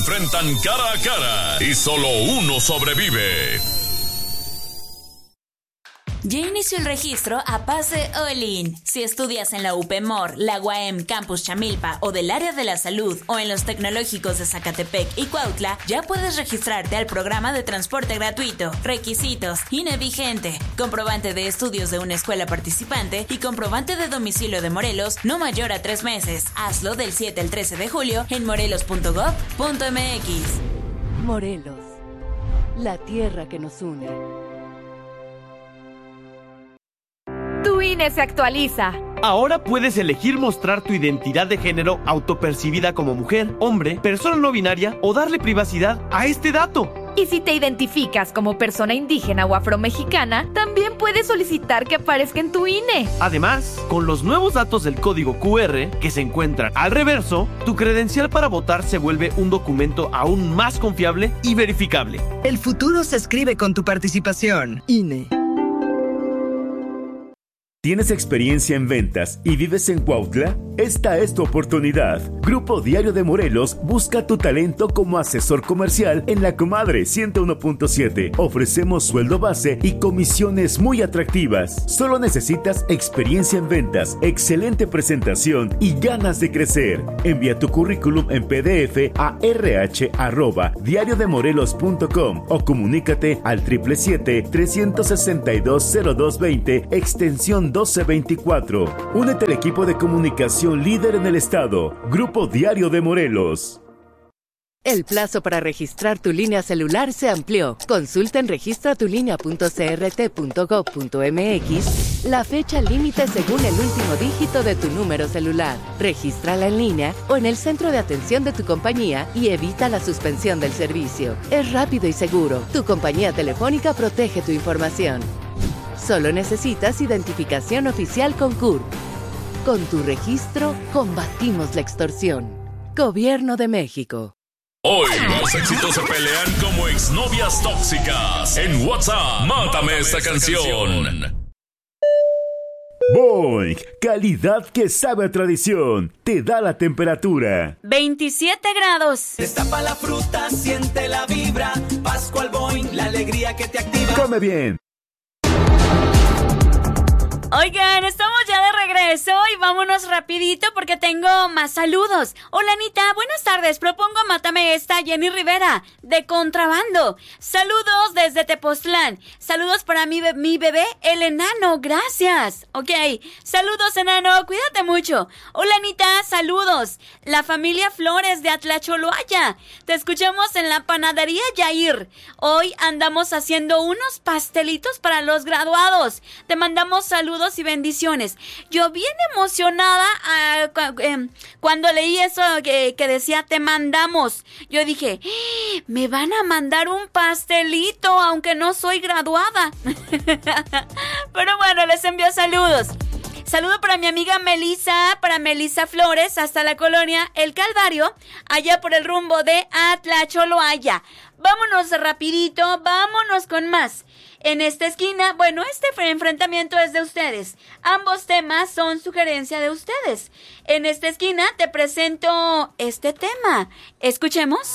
Enfrentan cara a cara y solo uno sobrevive. Ya inició el registro a Pase All-In. Si estudias en la UPMOR, la UAM Campus Chamilpa o del área de la salud o en los tecnológicos de Zacatepec y Cuautla, ya puedes registrarte al programa de transporte gratuito. Requisitos: INE vigente, comprobante de estudios de una escuela participante y comprobante de domicilio de Morelos no mayor a 3 meses. Hazlo del 7 al 13 de julio en morelos.gov.mx. Morelos, la tierra que nos une. Tu INE se actualiza. Ahora puedes elegir mostrar tu identidad de género autopercibida como mujer, hombre, persona no binaria o darle privacidad a este dato. Y si te identificas como persona indígena o afromexicana, también puedes solicitar que aparezca en tu INE. Además, con los nuevos datos del código QR que se encuentran al reverso, tu credencial para votar se vuelve un documento aún más confiable y verificable. El futuro se escribe con tu participación. INE. ¿Tienes experiencia en ventas y vives en Cuautla? Esta es tu oportunidad. Grupo Diario de Morelos busca tu talento como asesor comercial en La Comadre 101.7. Ofrecemos sueldo base y comisiones muy atractivas. Solo necesitas experiencia en ventas, excelente presentación y ganas de crecer. Envía tu currículum en PDF a rh@diariodemorelos.com o comunícate al 777-362-0220, extensión 1224. Únete al equipo de comunicación líder en el estado. Grupo Diario de Morelos. El plazo para registrar tu línea celular se amplió. Consulta en registratulinea.crt.gov.mx la fecha límite según el último dígito de tu número celular. Regístrala en línea o en el centro de atención de tu compañía y evita la suspensión del servicio. Es rápido y seguro. Tu compañía telefónica protege tu información. Solo necesitas identificación oficial con CURP. Con tu registro, combatimos la extorsión. Gobierno de México. Hoy los éxitos se pelean como exnovias tóxicas. En WhatsApp, mátame esta canción. Boing, calidad que sabe a tradición. Te da la temperatura. 27 grados. Destapa la fruta, siente la vibra. Pascual Boing, la alegría que te activa. Come bien. Oigan, estamos ya de regreso y vámonos rapidito porque tengo más saludos. Hola Anita, buenas tardes, propongo Mátame esta, Jenny Rivera, de Contrabando. Saludos desde Tepoztlán. Saludos para mi bebé, el enano, gracias. Ok, saludos enano, cuídate mucho. Hola Anita, saludos. La familia Flores de Atlacholoaya. Te escuchamos en la panadería Yair. Hoy andamos haciendo unos pastelitos para los graduados. Te mandamos saludos y bendiciones. Yo bien emocionada cuando leí eso que decía te mandamos. Yo dije, me van a mandar un pastelito aunque no soy graduada. Pero bueno, les envío saludos. Saludo para mi amiga Melissa, para Melissa Flores, hasta la colonia El Calvario, allá por el rumbo de Atlacholoaya. Vámonos rapidito, vámonos con más. En esta esquina, bueno, este enfrentamiento es de ustedes. Ambos temas son sugerencia de ustedes. En esta esquina te presento este tema. Escuchemos.